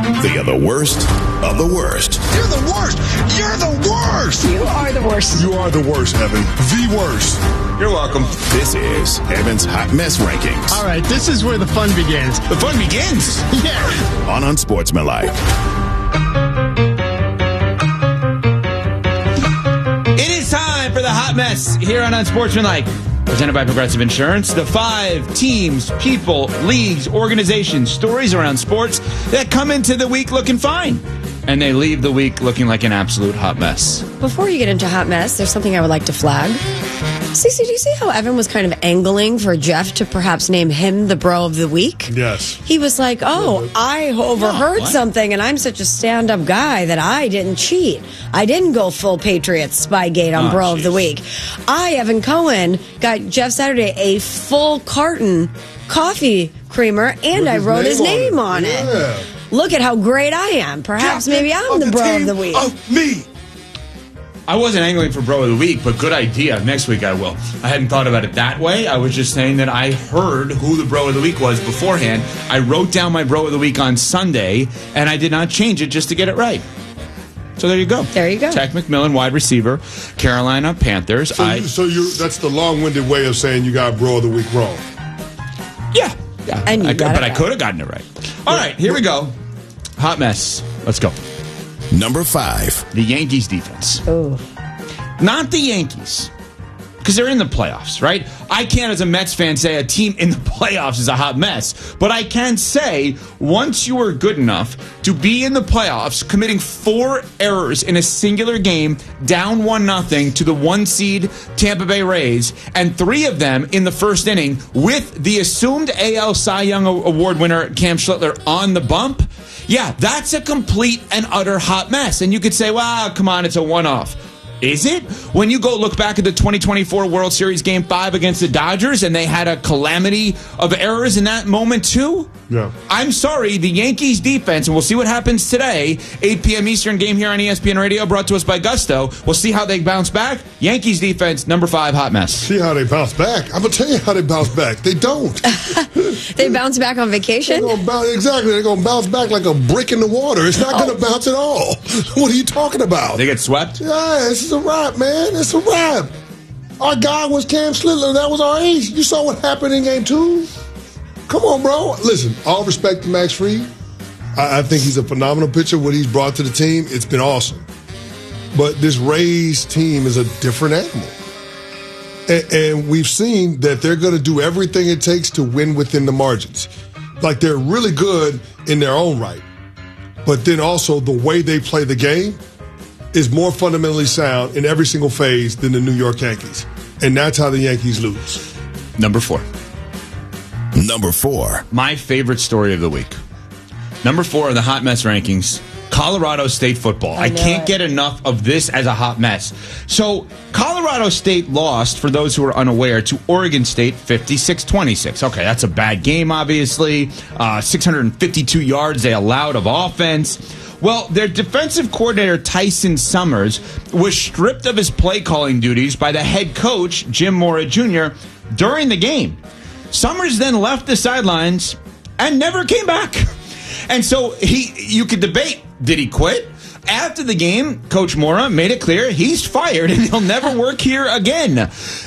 They are the worst of the worst. You're the worst. You're the worst. You are the worst. You are the worst, Evan. The worst. You're welcome. This is Evan's Hot Mess Rankings. All right, this is where the fun begins. The fun begins? Yeah. On Unsportsmanlike. It is time for the Hot Mess here on Unsportsmanlike. Presented by Progressive Insurance. The 5 teams, people, leagues, organizations, stories around sports that come into the week looking fine. And they leave the week looking like an absolute hot mess. Before you get into hot mess, there's something I would like to flag. Cece, do you see how Evan was kind of angling for Jeff to perhaps name him the bro of the week? Yes. He was like, I overheard something, and I'm such a stand-up guy that I didn't cheat. I didn't go full Patriots Spygate on bro of the week. I, Evan Cohen, got Jeff Saturday a full carton coffee creamer, and I wrote his name on it. Look at how great I am. Perhaps maybe I'm the bro of the week. Of me. I wasn't angling for bro of the week, but good idea. Next week I will. I hadn't thought about it that way. I was just saying that I heard who the bro of the week was beforehand. I wrote down my bro of the week on Sunday, and I did not change it just to get it right. So there you go. There you go. Tech McMillan, wide receiver, Carolina Panthers. So that's the long-winded way of saying you got bro of the week wrong. Yeah. And I could have gotten it right. All right, here we go. Hot mess. Let's go. Number 5. The Yankees defense. Oh. Not the Yankees. Because they're in the playoffs, right? I can't, as a Mets fan, say a team in the playoffs is a hot mess. But I can say, once you are good enough to be in the playoffs, committing 4 errors in a singular game, down 1-0 to the 1 seed Tampa Bay Rays, and 3 of them in the first inning with the assumed AL Cy Young Award winner Cam Schlittler on the bump, yeah, that's a complete and utter hot mess. And you could say, well, come on, it's a one-off. Is it? When you go look back at the 2024 World Series Game 5 against the Dodgers and they had a calamity of errors in that moment too? Yeah. I'm sorry, the Yankees defense, and we'll see what happens today, 8 p.m. Eastern game here on ESPN Radio, brought to us by Gusto. We'll see how they bounce back. Yankees defense, number 5, hot mess. See how they bounce back? I'm going to tell you how they bounce back. They don't. They bounce back on vacation? Exactly. They're going to bounce back like a brick in the water. It's not going to bounce at all. What are you talking about? They get swept? Yeah, this is a wrap, man. It's a wrap. Our guy was Cam Schlittler. That was our ace. You saw what happened in game 2? Come on, bro. Listen, all respect to Max Fried. I think he's a phenomenal pitcher. What he's brought to the team, it's been awesome. But this Rays team is a different animal. And we've seen that they're going to do everything it takes to win within the margins. Like, they're really good in their own right. But then also the way they play the game is more fundamentally sound in every single phase than the New York Yankees. And that's how the Yankees lose. Number 4. Number 4. My favorite story of the week. Number 4 in the hot mess rankings, Colorado State football. I can't get enough of this as a hot mess. So, Colorado State lost, for those who are unaware, to Oregon State 56-26. Okay, that's a bad game, obviously. 652 yards they allowed of offense. Well, their defensive coordinator, Tyson Summers, was stripped of his play calling duties by the head coach, Jim Mora Jr., during the game. Summers then left the sidelines and never came back. And so you could debate, did he quit? After the game, Coach Mora made it clear he's fired and he'll never work here again.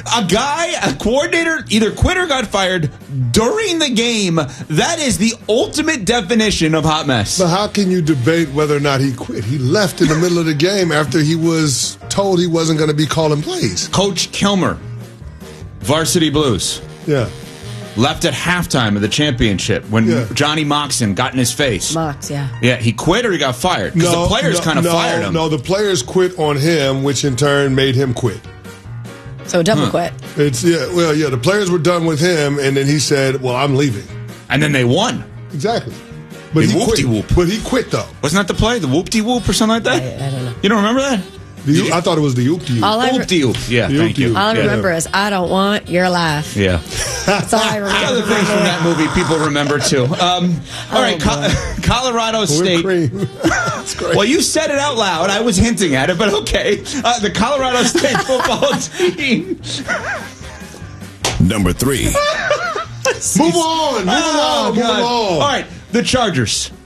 A coordinator, either quit or got fired during the game. That is the ultimate definition of hot mess. But how can you debate whether or not he quit? He left in the middle of the game after he was told he wasn't going to be calling plays. Coach Kilmer, Varsity Blues. Yeah. Left at halftime of the championship when Johnny Moxon got in his face. Mox, yeah. Yeah, he quit or he got fired? Because the players kind of fired him. No, the players quit on him, which in turn made him quit. So double quit. The players were done with him, and then he said, well, I'm leaving. And then they won. Exactly. But he quit. But he quit, though. Wasn't that the play? The whoop-de-whoop or something like that? I don't know. You don't remember that? I thought it was the oop-de-oop. Oop-de-oop. Yeah, thank you. All I remember is, I don't want your laugh. Yeah. That's all I remember. Other things from that movie people remember, too. All right, Colorado State. That's great. Well, you said it out loud. I was hinting at it, but okay. The Colorado State football team. Number 3. Move on. All right, the Chargers.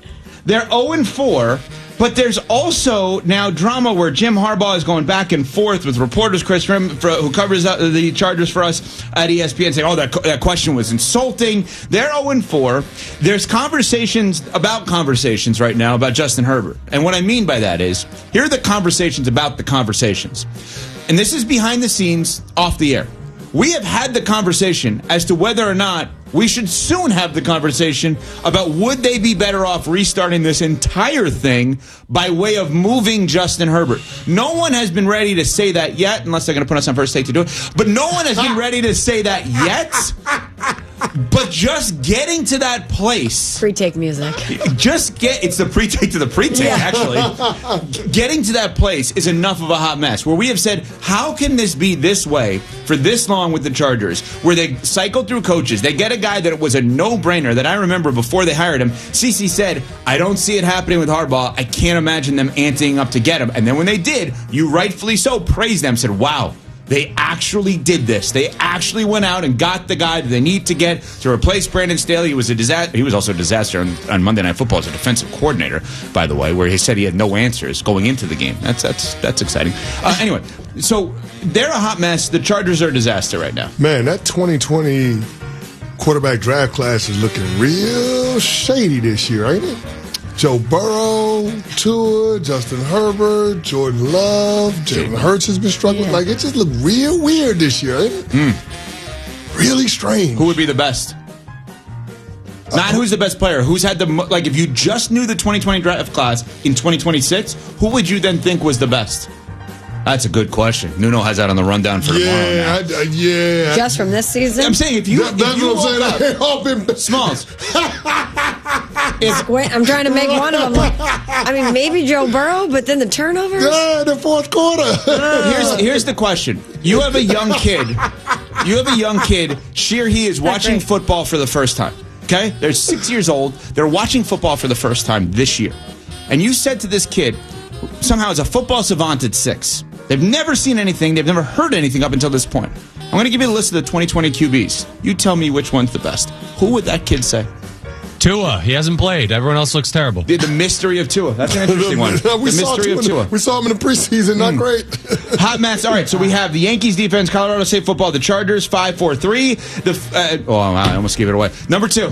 They're 0-4. But there's also now drama where Jim Harbaugh is going back and forth with reporters, Chris Rim, who covers the Chargers for us at ESPN, saying, that question was insulting. They're 0-4. There's conversations right now about Justin Herbert. And what I mean by that is, here are the conversations about the conversations. And this is behind the scenes, off the air. We have had the conversation as to whether or not we should soon have the conversation about would they be better off restarting this entire thing by way of moving Justin Herbert. No one has been ready to say that yet, unless they're going to put us on First Take to do it. But no one has been ready to say that yet. But just getting to that place. Pre-take music. It's the pre-take to the pre-take, actually. Getting to that place is enough of a hot mess where we have said, how can this be this way for this long with the Chargers, where they cycle through coaches, they get a guy that was a no-brainer that I remember before they hired him. CeCe said, I don't see it happening with Harbaugh. I can't imagine them anteing up to get him. And then when they did, you rightfully so praised them, said, wow, they actually did this. They actually went out and got the guy that they need to get to replace Brandon Staley. He was a disaster. He was also a disaster on Monday Night Football as a defensive coordinator, by the way, where he said he had no answers going into the game. That's exciting. Anyway, so they're a hot mess. The Chargers are a disaster right now. Man, that 2020 quarterback draft class is looking real shady this year, ain't it? Joe Burrow, Tua, Justin Herbert, Jordan Love, Jalen Hurts has been struggling. Like, it just looked real weird this year, ain't it? Really strange. Who would be the best? Not who's the best player. Who's had the like? If you just knew the 2020 draft class in 2026, who would you then think was the best? That's a good question. Nuno has that on the rundown for tomorrow. Yeah. Just from this season? I'm saying if you That's what I'm saying. All been Smalls. I'm trying to make one of them. I mean, maybe Joe Burrow, but then the turnovers? Yeah, the fourth quarter. Here's the question. You have a young kid. She or he is watching football for the first time. Okay? They're 6 years old. They're watching football for the first time this year. And you said to this kid, somehow is a football savant at 6. They've never seen anything. They've never heard anything up until this point. I'm going to give you the list of the 2020 QBs. You tell me which one's the best. Who would that kid say? Tua. He hasn't played. Everyone else looks terrible. The mystery of Tua. That's an interesting one. The mystery of Tua. We saw him in the preseason. Not great. Hot mess. All right, so we have the Yankees defense, Colorado State football, the Chargers, 5-4-3. I almost gave it away. Number 2.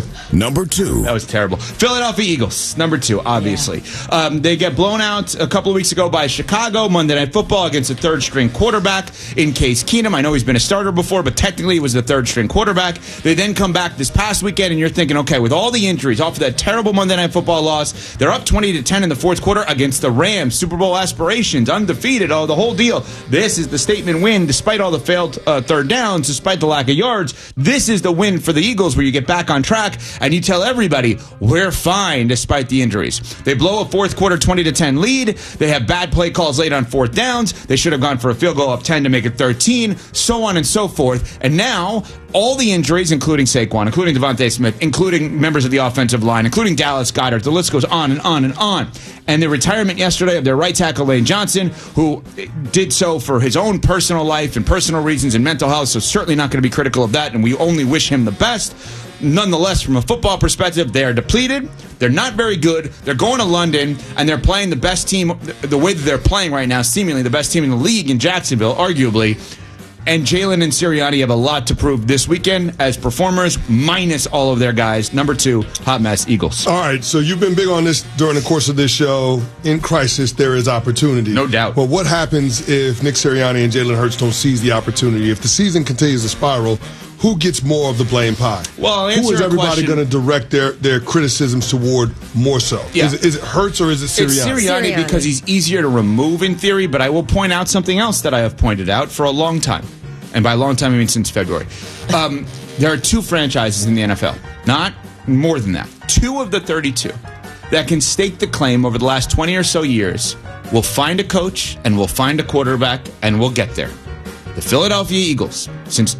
That was terrible. Philadelphia Eagles, number 2, obviously. They get blown out a couple of weeks ago by Chicago, Monday Night Football, against a third-string quarterback in Case Keenum. I know he's been a starter before, but technically he was the third-string quarterback. They then come back this past weekend, and you're thinking, okay, with all the injuries off of that terrible Monday Night Football loss, they're up 20-10 in the fourth quarter against the Rams. Super Bowl aspirations, undefeated, the whole deal. This is the statement win, despite all the failed third downs, despite the lack of yards. This is the win for the Eagles, where you get back on track and you tell everybody we're fine despite the injuries. They blow a fourth quarter 20-10 lead. They have bad play calls late on fourth downs. They should have gone for a field goal up 10 to make it 13, so on and so forth. And now all the injuries, including Saquon, including Devontae Smith, including members of the offensive line, including Dallas Goedert, the list goes on and on and on. And the retirement yesterday of their right tackle, Lane Johnson, who did so for his own personal life and personal reasons and mental health, so certainly not going to be critical of that, and we only wish him the best. Nonetheless, from a football perspective, they are depleted. They're not very good. They're going to London, and they're playing the best team, the way that they're playing right now, seemingly the best team in the league in Jacksonville, arguably. And Jalen and Sirianni have a lot to prove this weekend as performers, minus all of their guys. Number 2, hot mess, Eagles. All right, so you've been big on this during the course of this show. In crisis, there is opportunity. No doubt. But what happens if Nick Sirianni and Jalen Hurts don't seize the opportunity? If the season continues to spiral, who gets more of the blame pie? Well, who is everybody going to direct their criticisms toward more so? Yeah. Is it Hurts or is it Sirianni? It's Sirianni because he's easier to remove in theory, but I will point out something else that I have pointed out for a long time. And by a long time, I mean since February. There are 2 franchises in the NFL, not more than that. 2 of the 32 that can stake the claim over the last 20 or so years will find a coach and will find a quarterback and will get there. The Philadelphia Eagles, since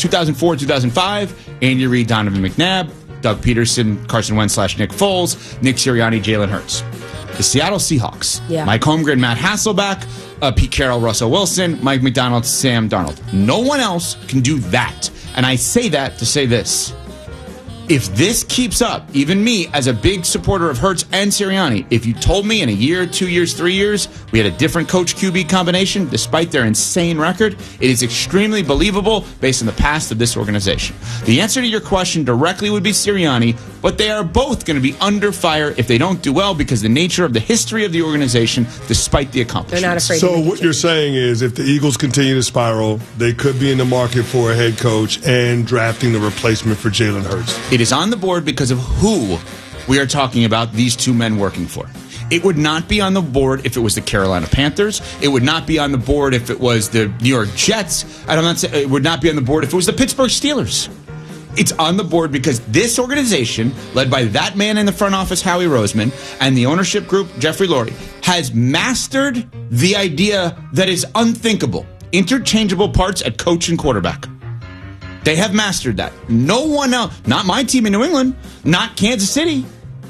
2004-2005, Andy Reid, Donovan McNabb, Doug Peterson, Carson Wentz / Nick Foles, Nick Sirianni, Jalen Hurts. The Seattle Seahawks, Mike Holmgren, Matt Hasselbeck, Pete Carroll, Russell Wilson, Mike McDonald, Sam Darnold. No one else can do that. And I say that to say this. If this keeps up, even me as a big supporter of Hurts and Sirianni, if you told me in a year, 2 years, 3 years, we had a different coach QB combination, despite their insane record, it is extremely believable based on the past of this organization. The answer to your question directly would be Sirianni, but they are both going to be under fire if they don't do well because the nature of the history of the organization, despite the accomplishments. They're not afraid So what you're saying is if the Eagles continue to spiral, they could be in the market for a head coach and drafting the replacement for Jalen Hurts. It is on the board because of who we are talking about these two men working for. It would not be on the board if it was the Carolina Panthers. It would not be on the board if it was the New York Jets. It would not be on the board if it was the Pittsburgh Steelers. It's on the board because this organization, led by that man in the front office, Howie Roseman, and the ownership group, Jeffrey Lurie, has mastered the idea that is unthinkable. Interchangeable parts at coach and quarterback. They have mastered that. No one else, not my team in New England, not Kansas City,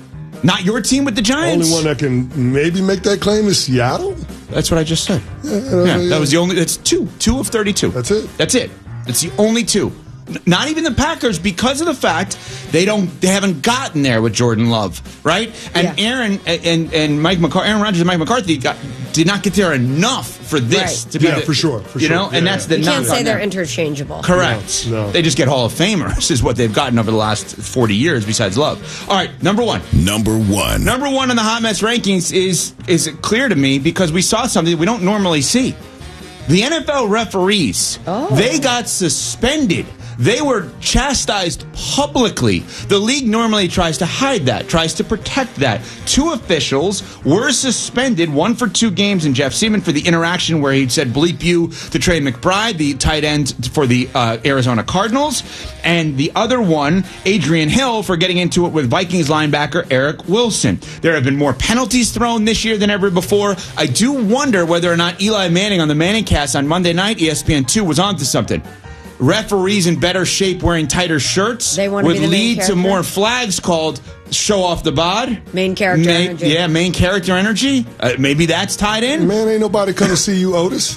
not your team with the Giants. Only one that can maybe make that claim is Seattle. That's what I just said. That was the only. That's two of 32. That's it. That's the only two. Not even the Packers, because of the fact they haven't gotten there with Jordan Love, right? And Aaron and Mike McCarthy, Aaron Rodgers and Mike McCarthy did not get there enough for this to be for sure. And that's the you can't say they're there. interchangeable. Correct. No. They just get Hall of Famers is what they've gotten over the last 40 years besides Love. All right, number one. Number one in the Hot Mess rankings is clear to me because we saw something that we don't normally see. The NFL referees, they got suspended. They were chastised publicly. The league normally tries to hide that, tries to protect that. 2 officials were suspended, one for 2 games, and Jeff Seaman for the interaction where he said bleep you to Trey McBride, the tight end for the Arizona Cardinals, and the other one, Adrian Hill, for getting into it with Vikings linebacker Eric Wilson. There have been more penalties thrown this year than ever before. I do wonder whether or not Eli Manning on the Manningcast on Monday night, ESPN2, was onto something. Referees in better shape wearing tighter shirts would lead to more flags called show off the bod. Main character energy. Yeah, main character energy. Maybe that's tied in. Man, ain't nobody come to see you, Otis.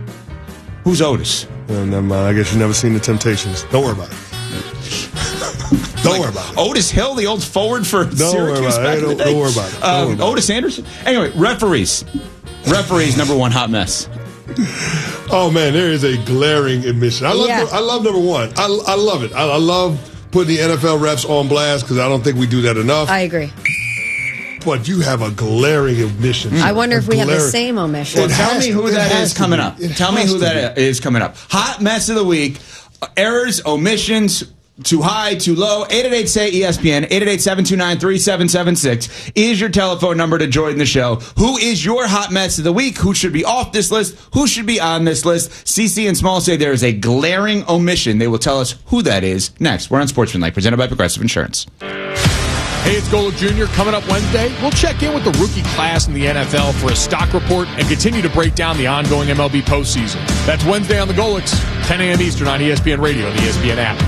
Who's Otis? Never mind. I guess you've never seen The Temptations. Don't worry about it. Don't worry about it. Otis Hill, the old forward for Syracuse back in the day. Don't worry about it. Otis Anderson. Anyway, referees. Number one, hot mess. Oh, man, there is a glaring admission. I love number one. I love it. I love putting the NFL refs on blast because I don't think we do that enough. I agree. But you have a glaring admission. I wonder if we have the same omission. Well, tell me who that is coming up. Tell me who that is coming up. Hot mess of the week. Errors, omissions, too high, too low. 888-SAY-ESPN, 888-729-3776 is your telephone number to join the show. Who is your hot mess of the week? Who should be off this list? Who should be on this list? CC and Small say there is a glaring omission. They will tell us who that is next. We're on Sportsmanlike, presented by Progressive Insurance. Hey, it's Golic Jr. Coming up Wednesday, we'll check in with the rookie class in the NFL for a stock report and continue to break down the ongoing MLB postseason. That's Wednesday on the Golics, 10 a.m. Eastern on ESPN Radio and the ESPN app.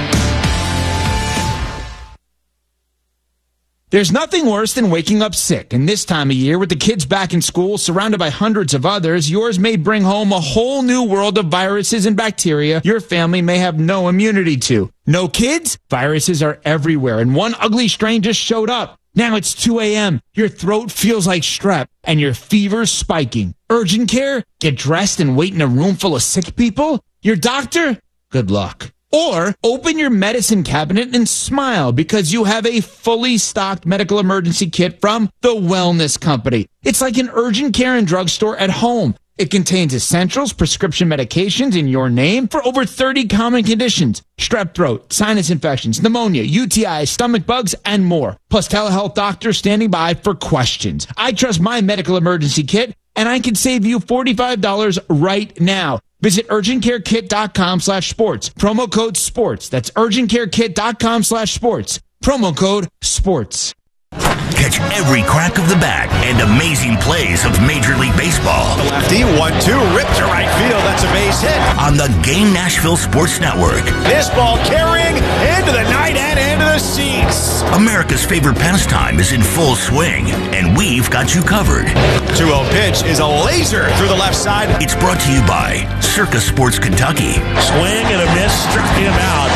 There's nothing worse than waking up sick, and this time of year, with the kids back in school, surrounded by hundreds of others, yours may bring home a whole new world of viruses and bacteria your family may have no immunity to. No kids? Viruses are everywhere, and one ugly strain just showed up. Now it's 2 a.m., your throat feels like strep, and your fever's spiking. Urgent care? Get dressed and wait in a room full of sick people? Your doctor? Good luck. Or open your medicine cabinet and smile because you have a fully stocked medical emergency kit from The Wellness Company. It's like an urgent care and drugstore at home. It contains essentials, prescription medications in your name for over 30 common conditions. Strep throat, sinus infections, pneumonia, UTIs, stomach bugs, and more. Plus telehealth doctors standing by for questions. I trust my medical emergency kit, and I can save you $45 right now. Visit urgentcarekit.com/sports. Promo code SPORTS. That's urgentcarekit.com/sports. Promo code SPORTS. Catch every crack of the bat and amazing plays of Major League Baseball. The lefty, 1-2, ripped to right field. That's a base hit. On the Game Nashville Sports Network. This ball carrying into the night and into the seats. America's favorite pastime is in full swing, and we've got you covered. 2-0 pitch is a laser through the left side. It's brought to you by Circus Sports Kentucky. Swing and a miss, struck him out.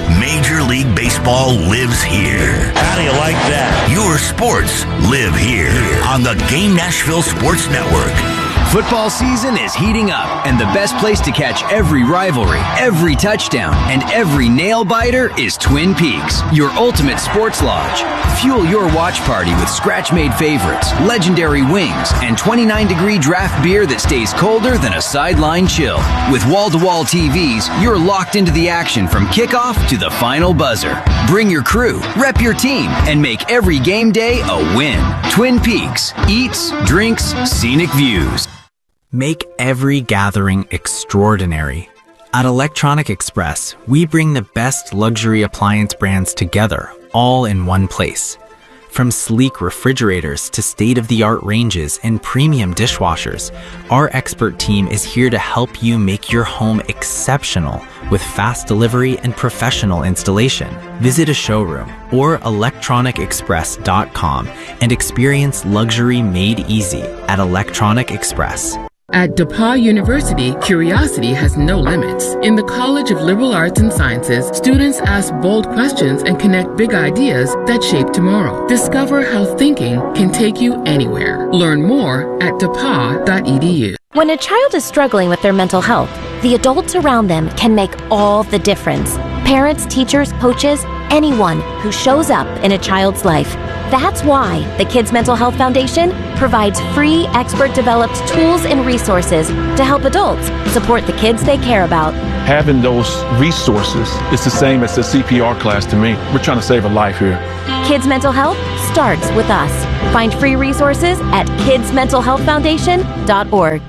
Major League Baseball lives here. How do you like that? Your sports live here on the Game Nashville Sports Network. Football season is heating up, and the best place to catch every rivalry, every touchdown, and every nail-biter is Twin Peaks, your ultimate sports lodge. Fuel your watch party with scratch-made favorites, legendary wings, and 29-degree draft beer that stays colder than a sideline chill. With wall-to-wall TVs, you're locked into the action from kickoff to the final buzzer. Bring your crew, rep your team, and make every game day a win. Twin Peaks. Eats, drinks, scenic views. Make every gathering extraordinary. At Electronic Express, we bring the best luxury appliance brands together, all in one place. From sleek refrigerators to state-of-the-art ranges and premium dishwashers, our expert team is here to help you make your home exceptional with fast delivery and professional installation. Visit a showroom or electronicexpress.com and experience luxury made easy at Electronic Express. At DePauw University, curiosity has no limits. In the College of Liberal Arts and Sciences, students ask bold questions and connect big ideas that shape tomorrow. Discover how thinking can take you anywhere. Learn more at depaw.edu. When a child is struggling with their mental health, the adults around them can make all the difference. Parents, teachers, coaches, anyone who shows up in a child's life. That's why the Kids Mental Health Foundation provides free, expert-developed tools and resources to help adults support the kids they care about. Having those resources is the same as the CPR class to me. We're trying to save a life here. Kids Mental Health starts with us. Find free resources at kidsmentalhealthfoundation.org.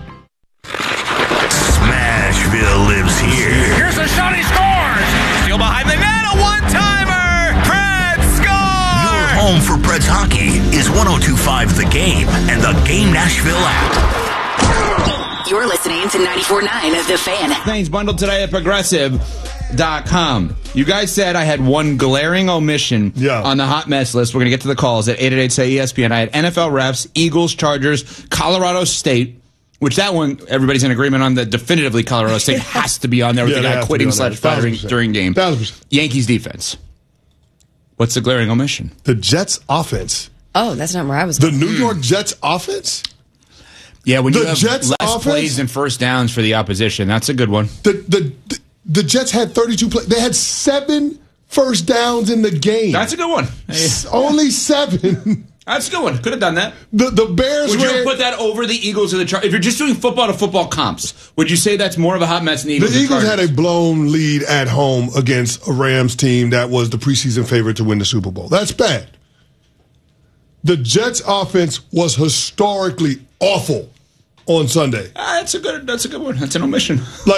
Smashville lives here. Here's a shot, he scores! Steal behind the net, a one-timer! Preds score! Your home for Preds hockey is 102.5 The Game and the Game Nashville app. You're listening to 94.9 The Fan. Things bundled today at Progressive.com. You guys said I had one glaring omission on the hot mess list. We're going to get to the calls at 888-SAY-ESPN. I had NFL refs, Eagles, Chargers, Colorado State, which that one, everybody's in agreement on that definitively Colorado State has to be on there with the guy quitting / firing during game. 1,000%. Yankees defense. What's the glaring omission? The Jets offense. Oh, that's not where I was going. The New York Jets offense? Yeah, when you have Jets less offense? plays and first downs for the opposition, that's a good one. The Jets had 32 plays. They had 7 first downs in the game. That's a good one. Only 7. That's a good one. Could have done that. The Bears would you put that over the Eagles or the Chargers? If you're just doing football to football comps, would you say that's more of a hot mess than the Eagles? The Eagles had a blown lead at home against a Rams team that was the preseason favorite to win the Super Bowl. That's bad. The Jets offense was historically awful on Sunday. That's a good one. That's an omission.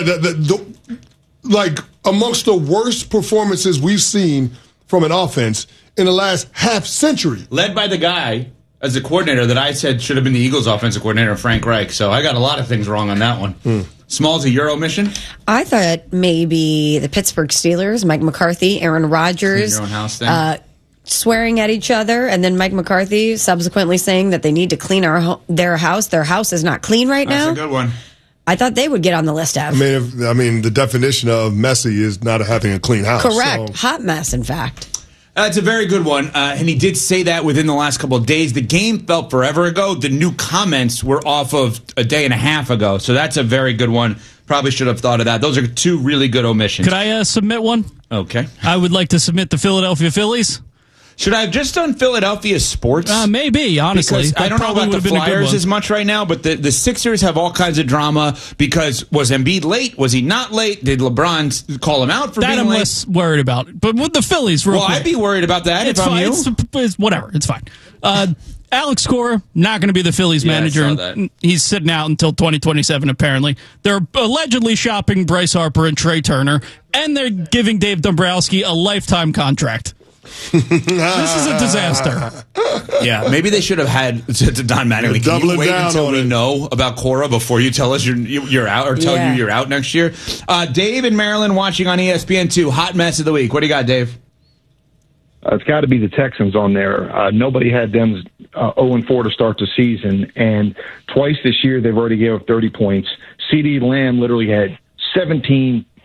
Like amongst the worst performances we've seen from an offense in the last half century. Led by the guy as a coordinator that I said should have been the Eagles offensive coordinator, Frank Reich. So I got a lot of things wrong on that one. Small's a Euro mission? I thought maybe the Pittsburgh Steelers, Mike McCarthy, Aaron Rodgers, your own house thing. Swearing at each other, and then Mike McCarthy subsequently saying that they need to clean their house. Their house is not clean right now. That's a good one. I thought they would get on the list, Ev. I mean, the definition of messy is not having a clean house. Correct. So. Hot mess, in fact. It's a very good one, and he did say that within the last couple of days. The game felt forever ago. The new comments were off of a day and a half ago, so that's a very good one. Probably should have thought of that. Those are 2 really good omissions. Could I submit one? Okay. I would like to submit the Philadelphia Phillies. Should I have just done Philadelphia sports? Maybe, honestly. Because I don't know about the Flyers as much right now, but the Sixers have all kinds of drama because was Embiid late? Was he not late? Did LeBron call him out for being late? That I'm less worried about. But with the Phillies, real quick. I'd be worried about that if I'm you. It's whatever. It's fine. Alex Cora, not going to be the Phillies manager. I saw that. He's sitting out until 2027, apparently. They're allegedly shopping Bryce Harper and Trey Turner, and they're giving Dave Dombrowski a lifetime contract. This is a disaster. Yeah, maybe they should have had Don Mattingly. Can you wait until we know about Cora before you tell us you're out, or tell you you're out next year? Dave in Maryland watching on ESPN2. Hot mess of the week. What do you got, Dave? It's got to be the Texans on there. Nobody had them 0-4 to start the season, and twice this year they've already gave up 30 points. CeeDee Lamb literally had 17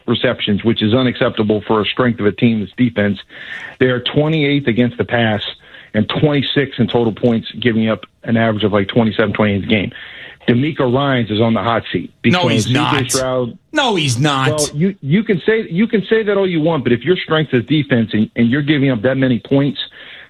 receptions, which is unacceptable for a strength of a team's defense. They are 28th against the pass and 26 in total points, giving up an average of like 27, 28 a game. D'Amico Ryans is on the hot seat. No, he's not. No, he's not. Well, you can say that all you want, but if your strength is defense and you're giving up that many points,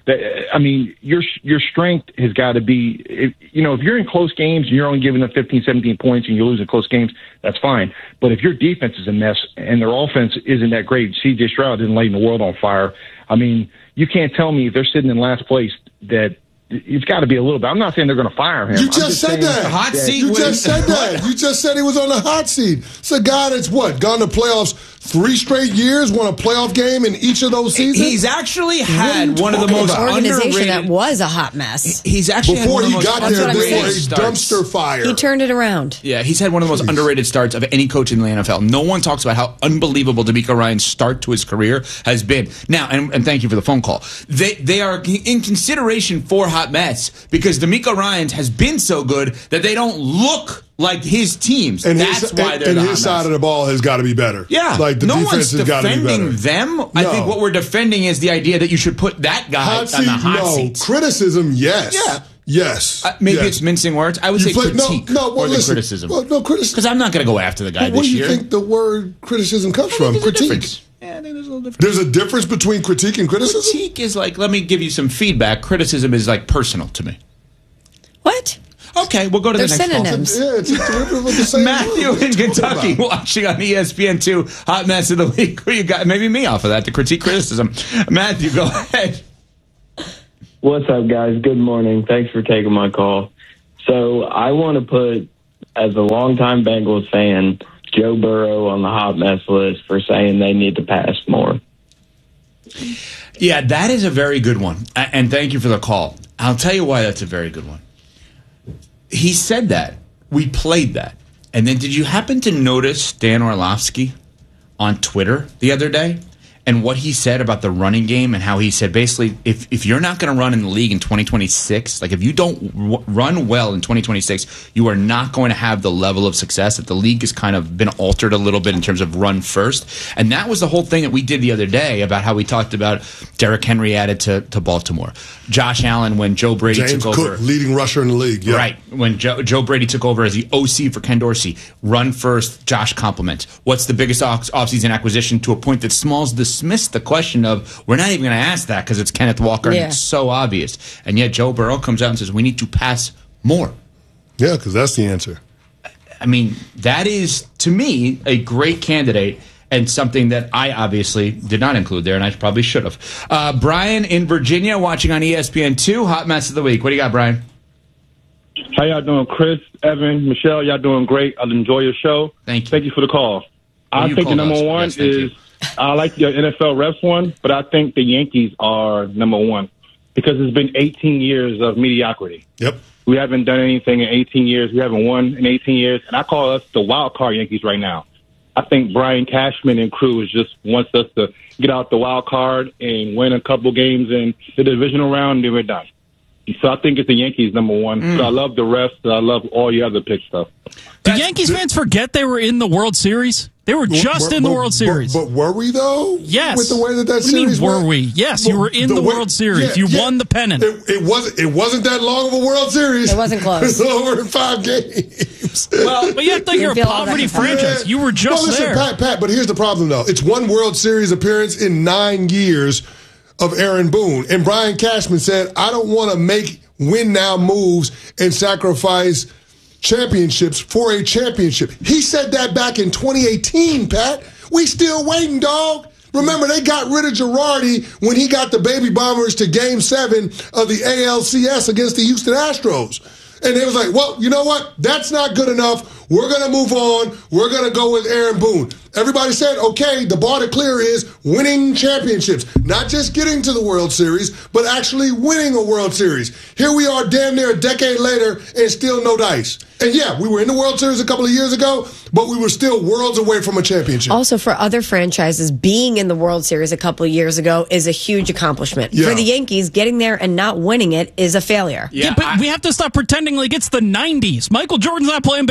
your strength has got to be, if you're in close games and you're only giving up 15, 17 points and you're losing close games, that's fine. But if your defense is a mess and their offense isn't that great, C.J. Stroud isn't lighting the world on fire. I mean, you can't tell me if they're sitting in last place that it's got to be a little bit. I'm not saying they're going to fire him. You just said that. Hot seat. You just said that. You just said he was on the hot seat. It's a guy that's gone to playoffs 3 straight years, won a playoff game in each of those seasons. He's actually had one of the most organization underrated. that was a hot mess. He's actually before had one he of the got most there, they were a starts. dumpster fire. He turned it around. Yeah, he's had one of the most underrated starts of any coach in the NFL. No one talks about how unbelievable D'Amico Ryans' start to his career has been. Now, and thank you for the phone call. They are in consideration for hot mess because D'Amico Ryans has been so good that they don't look like his teams. And that's why they're the hot his side of the ball has got to be better. Yeah. Like the no defense has got to be better. defending them. I think what we're defending is the idea that you should put that guy on the hot seat. Criticism, yes. Yeah. Yes. Maybe it's mincing words. I would say critique more than listen, criticism. Well, no, criticism. Because I'm not going to go after the guy Where this do year. you think the word criticism comes from? Critique. Yeah, I think there's a little difference. There's a difference between critique and criticism? Critique is like, let me give you some feedback. Criticism is like personal to me. What? Okay, we'll go to They're the next synonyms. Yeah, it's a derivative of the same Matthew word. in Kentucky watching on ESPN2 Hot Mess of the Week. Who you got? Maybe me off of that, the critique criticism. Matthew, go ahead. What's up, guys? Good morning. Thanks for taking my call. So I want to put, as a longtime Bengals fan, Joe Burrow on the hot mess list for saying they need to pass more. Yeah, that is a very good one. And thank you for the call. I'll tell you why that's a very good one. He said that. We played that. And then did you happen to notice Dan Orlovsky on Twitter the other day? And what he said about the running game and how he said basically if you're not going to run in the league in 2026, like if you don't run well in 2026, you are not going to have the level of success that the league has kind of been altered a little bit in terms of run first. And that was the whole thing that we did the other day about how we talked about Derrick Henry added to Baltimore. Josh Allen when Joe Brady James took Cook, over. leading rusher in the league. Yeah. Right. When Joe Brady took over as the OC for Ken Dorsey, run first, Josh complement. What's the biggest offseason acquisition to a point that Smalls dismissed the question of, we're not even going to ask that because it's Kenneth Walker and it's so obvious. And yet Joe Burrow comes out and says, we need to pass more. Yeah, because that's the answer. I mean, that is, to me, a great candidate and something that I obviously did not include there, and I probably should have. Brian in Virginia watching on ESPN2, Hot Mess of the Week. What do you got, Brian? How y'all doing? Chris, Evan, Michelle, y'all doing great. I enjoy your show. Thank you. Thank you for the call. I think the number one is, I like the NFL refs one, but I think the Yankees are number one because it's been 18 years of mediocrity. Yep. We haven't done anything in 18 years. We haven't won in 18 years, and I call us the wild card Yankees right now. I think Brian Cashman and crew just wants us to get out the wild card and win a couple games in the divisional round, and then we're done. So I think it's the Yankees number one. So I love the rest. I love all your other pick stuff. Do Yankees fans forget they were in the World Series? They were just in the World Series. But were we, though? Yes. With the way that What do you series mean, were went? we? Yes, you were in the World Series. You won the pennant. It wasn't that long of a World Series. It wasn't close. It was over in 5 games. Well, but you have to think you're a poverty franchise. You were just listen, there. Pat, but here's the problem, though. It's one World Series appearance in 9 years of Aaron Boone. And Brian Cashman said, I don't want to make win-now moves and sacrifice championships for a championship. He said that back in 2018, Pat. We still waiting, dog. Remember, they got rid of Girardi when he got the Baby Bombers to Game 7 of the ALCS against the Houston Astros. And they was like, well, you know what? That's not good enough. We're going to move on. We're going to go with Aaron Boone. Everybody said, okay, the bar to clear is winning championships. Not just getting to the World Series, but actually winning a World Series. Here we are damn near a decade later and still no dice. And yeah, we were in the World Series a couple of years ago, but we were still worlds away from a championship. Also, for other franchises, being in the World Series a couple of years ago is a huge accomplishment. Yeah. For the Yankees, getting there and not winning it is a failure. Yeah, but we have to stop pretending like it's the 90s. Michael Jordan's not playing basketball anymore.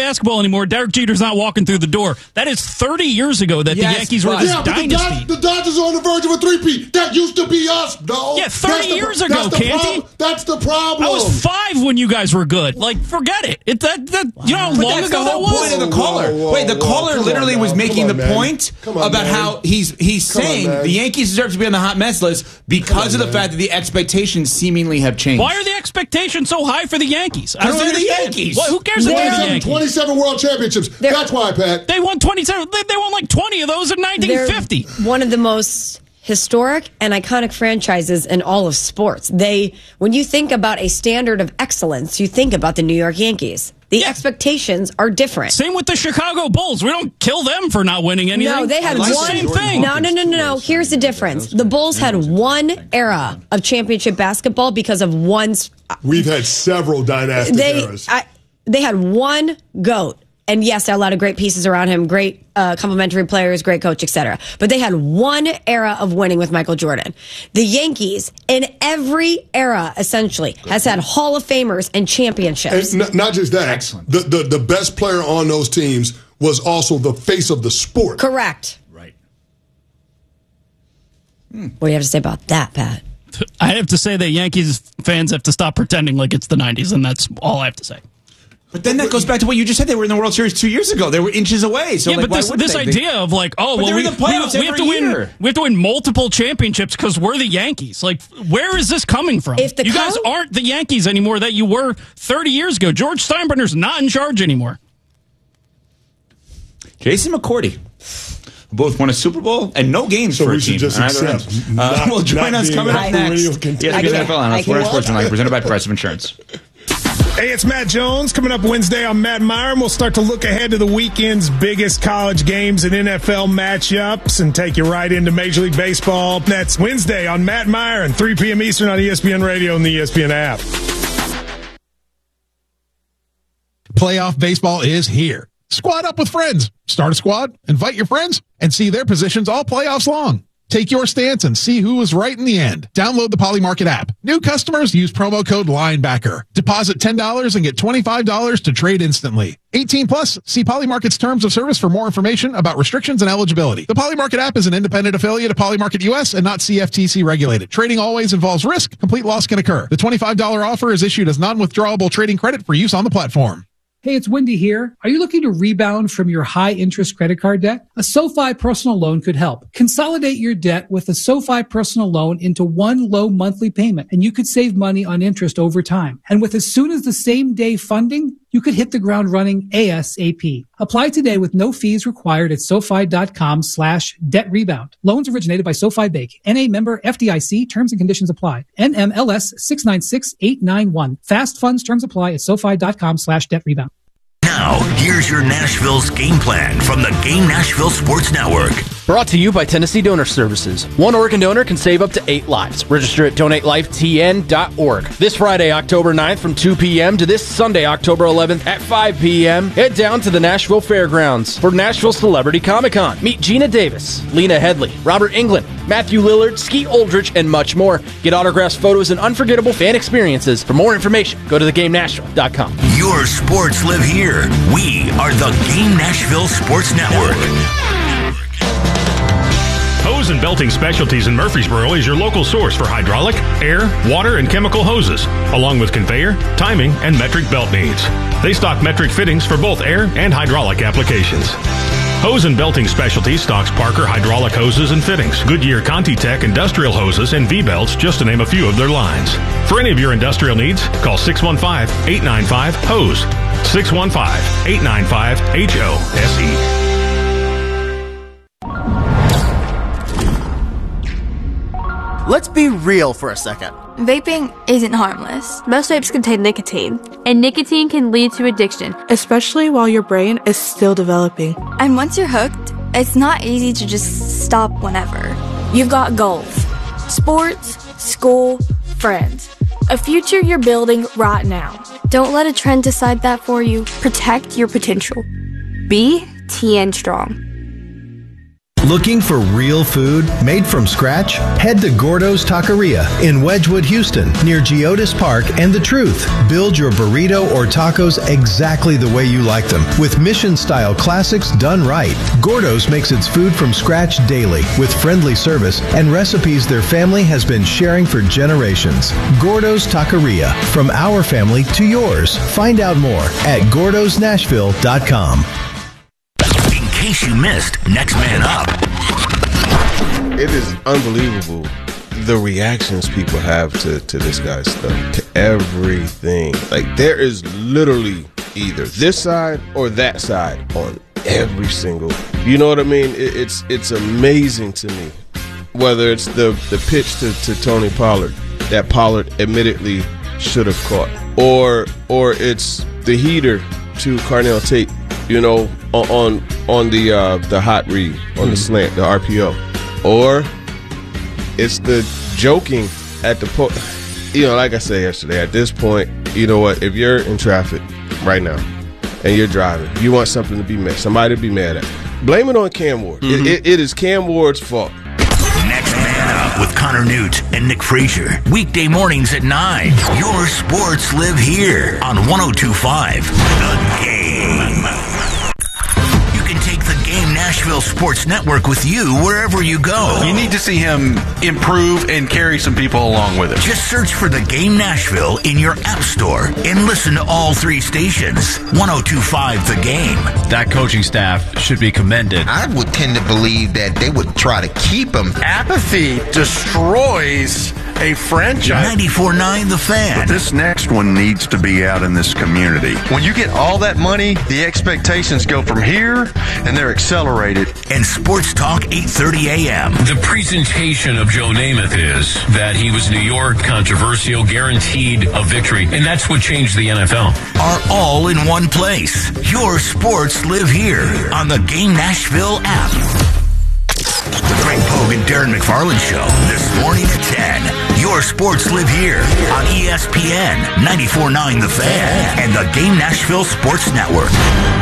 anymore. Derek Jeter's not walking through the door. That is 30 years ago that the Yankees were this dynasty. The Dodgers are on the verge of a three-peat. That used to be us, no. Yeah, 30 years ago, Canty. That's the problem. I was 5 when you guys were good. Like, forget it. You know how long ago that was? Point of the caller. Wait, the caller literally was making the point about how he's saying the Yankees deserve to be on the hot mess list because of the fact that the expectations seemingly have changed. Why are the expectations so high for the Yankees? I don't Because they're the understand. Yankees. Well, who cares if they're the Yankees? 27 World Championships. That's why, Pat. They won 27. They won like 20 of those in 1950. They're one of the most historic and iconic franchises in all of sports. When you think about a standard of excellence, you think about the New York Yankees. The expectations are different. Same with the Chicago Bulls. We don't kill them for not winning anything. No, they had one. Same thing. No. Here's the difference. The Bulls had one era of championship basketball because of one. We've had several dynastic eras. They had one GOAT. And yes, there are a lot of great pieces around him, great complementary players, great coach, etc. But they had one era of winning with Michael Jordan. The Yankees, in every era, essentially, has had Hall of Famers and championships. And not just that. Excellent. The best player on those teams was also the face of the sport. Correct. Right. What do you have to say about that, Pat? I have to say that Yankees fans have to stop pretending like it's the 90s, and that's all I have to say. But then that goes back to what you just said. They were in the World Series 2 years ago. They were inches away. So yeah, but this idea of like, we have to win multiple championships because we're the Yankees. Like, where is this coming from? You guys aren't the Yankees anymore that you were 30 years ago. George Steinbrenner's not in charge anymore. Jason McCourty. Both won a Super Bowl and no games for a team. Just accept will join us coming up next. ESPN NFL Analyst, Florida Sports Tonight, presented by Progressive Insurance. Hey, it's Matt Jones. Coming up Wednesday on Matt Meyer, and we'll start to look ahead to the weekend's biggest college games and NFL matchups and take you right into Major League Baseball. That's Wednesday on Matt Meyer and 3 p.m. Eastern on ESPN Radio and the ESPN app. Playoff baseball is here. Squad up with friends. Start a squad, invite your friends, and see their positions all playoffs long. Take your stance and see who was right in the end. Download the Polymarket app. New customers use promo code LINEBACKER. Deposit $10 and get $25 to trade instantly. 18 plus. See Polymarket's terms of service for more information about restrictions and eligibility. The Polymarket app is an independent affiliate of Polymarket US and not CFTC regulated. Trading always involves risk. Complete loss can occur. The $25 offer is issued as non-withdrawable trading credit for use on the platform. Hey, it's Wendy here. Are you looking to rebound from your high-interest credit card debt? A SoFi personal loan could help. Consolidate your debt with a SoFi personal loan into one low monthly payment, and you could save money on interest over time. And with as soon as the same day funding, you could hit the ground running ASAP. Apply today with no fees required at SoFi.com/debt rebound. Loans originated by SoFi Bank. NA member FDIC. Terms and conditions apply. NMLS 696891. Fast funds terms apply at SoFi.com/debt rebound. Now, here's your Nashville's game plan from the Game Nashville Sports Network. Brought to you by Tennessee Donor Services. One organ donor can save up to 8 lives. Register at donatelifetn.org. This Friday, October 9th from 2 p.m. to this Sunday, October 11th at 5 p.m., head down to the Nashville Fairgrounds for Nashville Celebrity Comic-Con. Meet Gina Davis, Lena Headley, Robert Englund, Matthew Lillard, Skeet Aldrich, and much more. Get autographs, photos, and unforgettable fan experiences. For more information, go to thegamenashville.com. Your sports live here. We are the Game Nashville Sports Network. Hose and Belting Specialties in Murfreesboro is your local source for hydraulic, air, water, and chemical hoses, along with conveyor, timing, and metric belt needs. They stock metric fittings for both air and hydraulic applications. Hose and Belting Specialties stocks Parker hydraulic hoses and fittings, Goodyear Conti-Tech industrial hoses, and V-belts, just to name a few of their lines. For any of your industrial needs, call 615-895-HOSE. 615-895-HOSE. Let's be real for a second. Vaping isn't harmless. Most vapes contain nicotine, and nicotine can lead to addiction, especially while your brain is still developing. And once you're hooked, it's not easy to just stop whenever. You've got goals, sports, school, friends, a future you're building right now. Don't let a trend decide that for you. Protect your potential. Be TN Strong. Looking for real food made from scratch? Head to Gordo's Taqueria in Wedgwood, Houston, near Geodis Park and The Truth. Build your burrito or tacos exactly the way you like them, with mission-style classics done right. Gordo's makes its food from scratch daily, with friendly service and recipes their family has been sharing for generations. Gordo's Taqueria, from our family to yours. Find out more at gordosnashville.com. In case you missed Next Man Up. It is unbelievable the reactions people have to this guy's stuff, to everything. Like, there is literally either this side or that side on every single, you know what I mean? It's amazing to me. Whether it's the pitch to Tony Pollard that Pollard admittedly should have caught, or it's the heater to Carnell Tate, you know, on the hot read, on the slant, the RPO, or it's the joking at the you know, like I said yesterday, at this point, you know what, if you're in traffic right now and you're driving, you want something to be mad, somebody to be mad at, blame it on Cam Ward. It is Cam Ward's fault. Next Man Up with Connor Newt and Nick Frazier. Weekday mornings at 9. Your sports live here on 102.5 The Game. You can take the Game Nashville Sports Network with you wherever you go. You need to see him improve and carry some people along with him. Just search for the Game Nashville in your app store and listen to all 3 stations. 102.5 The Game. That coaching staff should be commended. I would tend to believe that they would try to keep him. Apathy destroys a franchise. 94.9 The Fan. But this next one needs to be out in this community. When you get all that money, the expectations go from here, and they're accelerated. And Sports Talk 8:30 a.m. The presentation of Joe Namath is that he was New York, controversial, guaranteed a victory, and that's what changed the NFL. Are all in one place. Your sports live here on the Game Nashville app. The Greg Pogue and Darren McFarland Show this morning at 10. Your sports live here on ESPN 94.9 The Fan and the Game Nashville Sports Network.